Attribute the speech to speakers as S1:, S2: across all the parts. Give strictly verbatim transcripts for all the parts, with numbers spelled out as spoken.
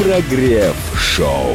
S1: Прогрев-шоу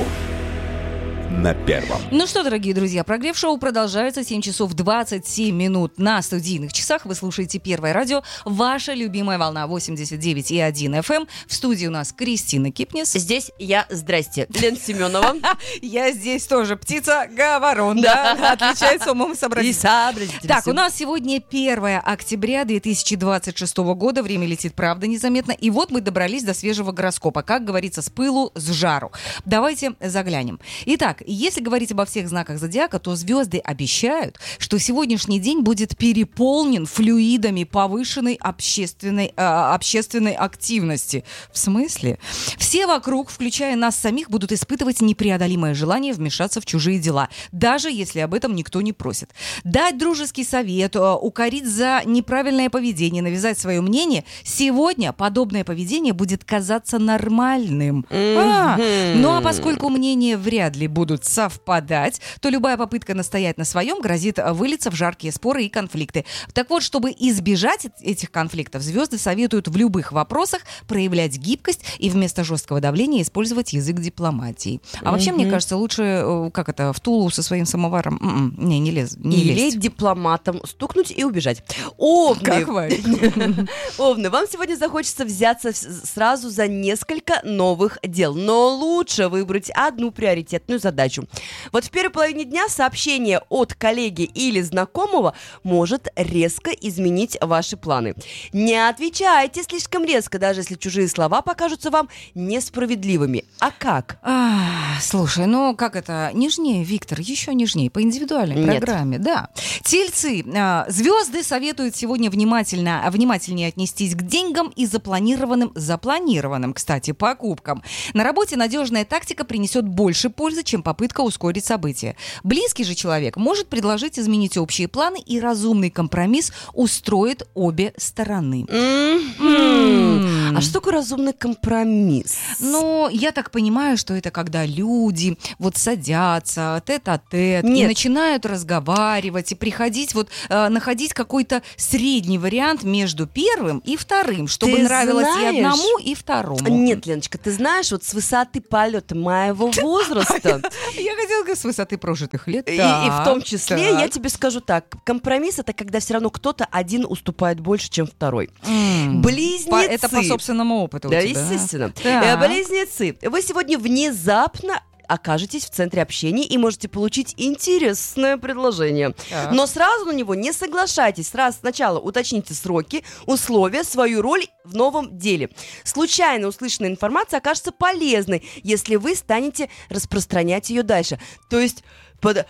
S1: на первом.
S2: Ну что, дорогие друзья, прогрев-шоу продолжается. семь часов двадцать семь минут на студийных часах. Вы слушаете Первое радио. Ваша любимая волна восемьдесят девять и один эф эм. В студии у нас Кристина Кипнис.
S3: Здесь я, здрасте, Лена Семенова.
S2: Я здесь тоже птица-говорон, да, отличается умом сообразительностью. Так, у нас сегодня первое октября две тысячи двадцать шестого года. Время летит, правда, незаметно. И вот мы добрались до свежего гороскопа. Как говорится, с пылу, с жару. Давайте заглянем. Итак, если говорить обо всех знаках зодиака, то звезды обещают, что сегодняшний день будет переполнен флюидами повышенной общественной, э, общественной активности. В смысле? Все вокруг, включая нас самих, будут испытывать непреодолимое желание вмешаться в чужие дела, даже если об этом никто не просит. Дать дружеский совет, э, укорить за неправильное поведение, навязать свое мнение. Сегодня подобное поведение будет казаться нормальным. Mm-hmm. А, ну а поскольку мнения вряд ли будут совпадать, то любая попытка настоять на своем грозит вылиться в жаркие споры и конфликты. Так вот, чтобы избежать этих конфликтов, звезды советуют в любых вопросах проявлять гибкость и вместо жесткого давления использовать язык дипломатии. А mm-hmm. вообще, мне кажется, лучше, как это, в Тулу со своим самоваром м-м, не, не лез. Не
S3: Или
S2: лезть.
S3: дипломатом стукнуть и убежать. Овны.
S2: Как варить?
S3: Овны, вам сегодня захочется взяться сразу за несколько новых дел, но лучше выбрать одну приоритетную задачу. Вот в первой половине дня сообщение от коллеги или знакомого может резко изменить ваши планы. Не отвечайте слишком резко, даже если чужие слова покажутся вам несправедливыми. А как?
S2: А, слушай, ну как это? Нежнее, Виктор, еще нежнее, по индивидуальной
S3: Нет.
S2: программе. Да. Тельцы, а, звезды советуют сегодня внимательно, внимательнее отнестись к деньгам и запланированным, запланированным, кстати, покупкам. На работе надежная тактика принесет больше пользы, чем попытка ускорить события. Близкий же человек может предложить изменить общие планы, и разумный компромисс устроит обе стороны.
S3: Mm-hmm. Mm-hmm. А что такое разумный компромисс?
S2: Ну, я так понимаю, что это когда люди вот садятся тет-а-тет и начинают разговаривать и приходить, вот э, находить какой-то средний вариант между первым и вторым, чтобы
S3: ты
S2: нравилось
S3: знаешь,
S2: и одному, и второму.
S3: Нет, Леночка, ты знаешь, вот с высоты полета моего возраста...
S2: Я хотела говорить, с высоты прожитых лет.
S3: И, и в том числе, так. я тебе скажу так, компромисс — это когда все равно кто-то один уступает больше, чем второй.
S2: Mm.
S3: Близнецы.
S2: По, это по собственному опыту
S3: да,
S2: у тебя.
S3: Естественно.
S2: Да.
S3: Близнецы. Вы сегодня внезапно окажетесь в центре общения и можете получить интересное предложение. Так. Но сразу на него не соглашайтесь. Сразу сначала уточните сроки, условия, свою роль в новом деле. Случайно услышанная информация окажется полезной, если вы станете распространять ее дальше. То есть... Под...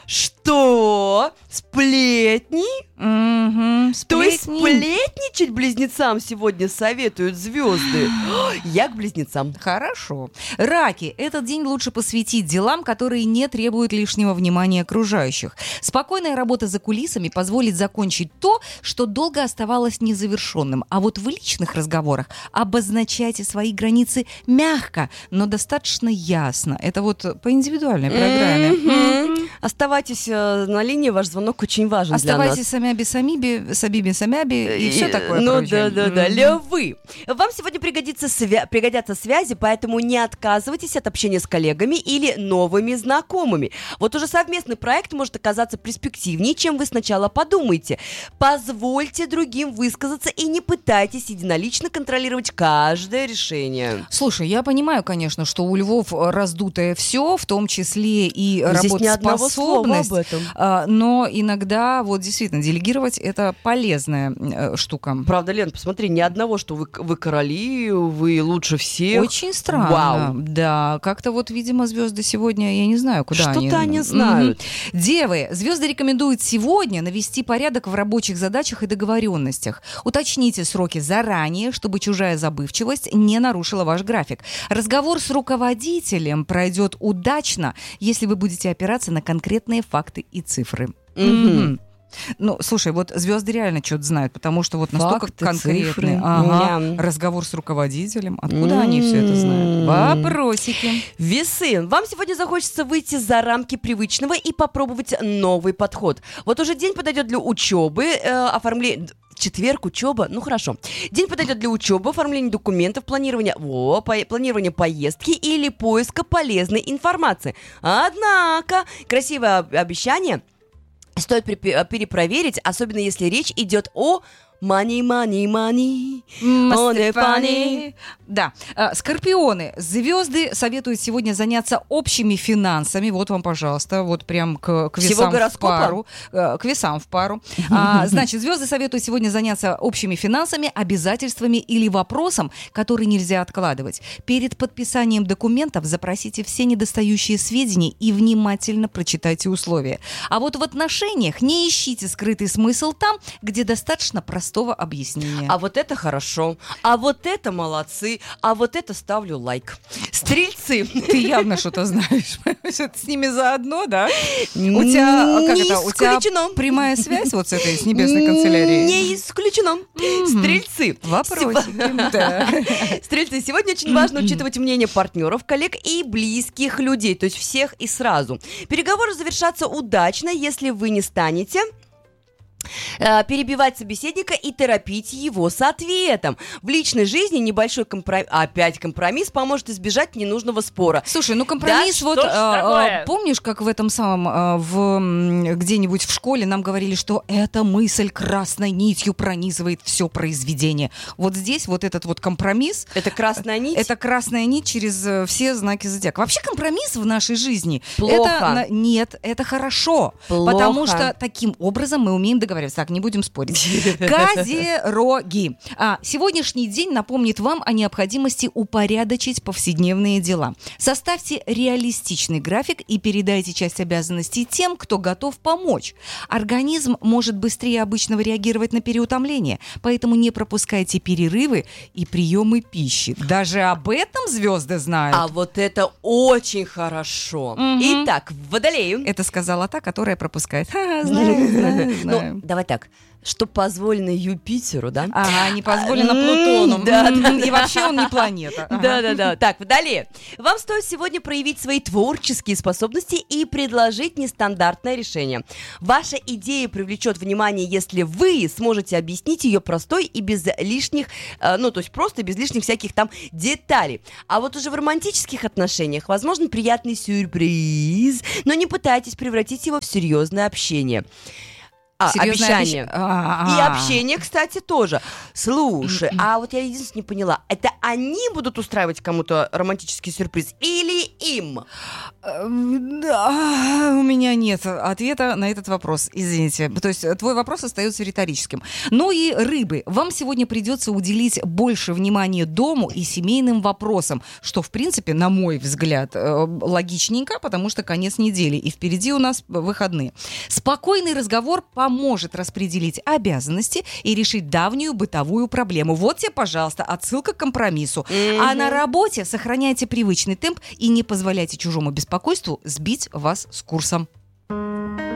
S3: Что? Сплетни?
S2: Mm-hmm. Сплетни?
S3: То есть сплетничать близнецам сегодня советуют звезды? Я к близнецам.
S2: Хорошо. Раки. Этот день лучше посвятить делам, которые не требуют лишнего внимания окружающих. Спокойная работа за кулисами позволит закончить то, что долго оставалось незавершенным. А вот в личных разговорах обозначайте свои границы мягко, но достаточно ясно. Это вот по индивидуальной программе.
S3: Mm-hmm. Оставайтесь э, на линии, ваш звонок очень важен
S2: Оставайтесь
S3: для нас.
S2: самяби самиби, сабиби самяби и, и все такое.
S3: Ну
S2: прочее.
S3: да, да, да. Львы. Вам сегодня пригодится свя- пригодятся связи, поэтому не отказывайтесь от общения с коллегами или новыми знакомыми. Вот уже совместный проект может оказаться перспективнее, чем вы сначала подумаете. Позвольте другим высказаться и не пытайтесь единолично контролировать каждое решение.
S2: Слушай, я понимаю, конечно, что у львов раздутое все, в том числе и работоспособность. Об этом. Но иногда вот действительно делегировать — это полезная э, штука.
S3: Правда, Лен, посмотри, ни одного, что вы, вы короли, вы лучше всех.
S2: Очень странно.
S3: Вау.
S2: Да, как-то вот, видимо, звезды сегодня, я не знаю, куда
S3: Что-то
S2: они.
S3: Что-то они знают.
S2: Mm-hmm. Девы, звезды рекомендуют сегодня навести порядок в рабочих задачах и договоренностях. Уточните сроки заранее, чтобы чужая забывчивость не нарушила ваш график. Разговор с руководителем пройдет удачно, если вы будете опираться на конкретные факты и цифры.
S3: Mm-hmm.
S2: Mm-hmm. Ну, слушай, вот звезды реально что-то знают, потому что вот настолько
S3: факты,
S2: конкретные. Ага. Yeah. Разговор с руководителем. Откуда mm-hmm. они все это знают? Вопросики.
S3: Весы. Вам сегодня захочется выйти за рамки привычного и попробовать новый подход. Вот уже день подойдет для учебы, э, оформления... четверг, учеба, ну хорошо. День подойдет для учебы, оформления документов, планирования, о, по, планирования поездки или поиска полезной информации. Однако, красивое обещание стоит перепроверить, особенно если речь идет о money, money, money, money, money.
S2: Да. Скорпионы. Звезды советуют сегодня заняться общими финансами. Вот вам, пожалуйста, вот прям к, к весам в пару. К весам в пару. А, значит, звезды советуют сегодня заняться общими финансами, обязательствами или вопросом, который нельзя откладывать. Перед подписанием документов запросите все недостающие сведения и внимательно прочитайте условия. А вот в отношениях не ищите скрытый смысл там, где достаточно простого объяснения.
S3: А вот это хорошо, а вот это молодцы, а вот это ставлю лайк. Стрельцы.
S2: Ты явно что-то знаешь. С ними заодно, да? У тебя, как это, у тебя прямая связь вот с этой, с небесной канцелярией?
S3: Не исключено. Стрельцы.
S2: Вопросики.
S3: Стрельцы, сегодня очень важно учитывать мнение партнеров, коллег и близких людей, то есть всех и сразу. Переговоры завершатся удачно, если вы не станете перебивать собеседника и торопить его с ответом. В личной жизни небольшой компромисс, опять компромисс, поможет избежать ненужного спора.
S2: Слушай, ну компромисс, да, вот а, а, помнишь, как в этом самом, а, в, где-нибудь в школе нам говорили, что эта мысль красной нитью пронизывает все произведение. Вот здесь вот этот вот компромисс.
S3: Это красная нить?
S2: Это красная нить через все знаки зодиака. Вообще компромисс в нашей жизни.
S3: Плохо.
S2: Это, нет, это хорошо.
S3: Плохо.
S2: Потому что таким образом мы умеем договориться. Так, не будем спорить. Козероги. А, сегодняшний день напомнит вам о необходимости упорядочить повседневные дела. Составьте реалистичный график и передайте часть обязанностей тем, кто готов помочь. Организм может быстрее обычного реагировать на переутомление, поэтому не пропускайте перерывы и приемы пищи. Даже об этом звезды знают.
S3: А вот это очень хорошо. Угу. Итак, Водолею.
S2: Это сказала та, которая пропускает. Ха, знаю, знаю, знаю.
S3: Ну, давай так, что позволено Юпитеру, да?
S2: Ага, не позволено Плутону.
S3: Да, да,
S2: и вообще он не планета.
S3: Да-да-да. Так, Водолеи, вам стоит сегодня проявить свои творческие способности и предложить нестандартное решение. Ваша идея привлечет внимание, если вы сможете объяснить ее простой и без лишних, ну, то есть просто без лишних всяких там деталей. А вот уже в романтических отношениях возможен приятный сюрприз, но не пытайтесь превратить его в серьезное общение. А, обещание. Обещ... И общение, кстати, тоже. Слушай, а вот я единственное не поняла, это они будут устраивать кому-то романтический сюрприз или им?
S2: Да, у меня нет ответа на этот вопрос, извините. То есть твой вопрос остается риторическим. Ну и рыбы. Вам сегодня придется уделить больше внимания дому и семейным вопросам, что, в принципе, на мой взгляд, логичненько, потому что конец недели, и впереди у нас выходные. Спокойный разговор по поможет распределить обязанности и решить давнюю бытовую проблему. Вот тебе, пожалуйста, отсылка к компромиссу. Mm-hmm. А на работе сохраняйте привычный темп и не позволяйте чужому беспокойству сбить вас с курсом.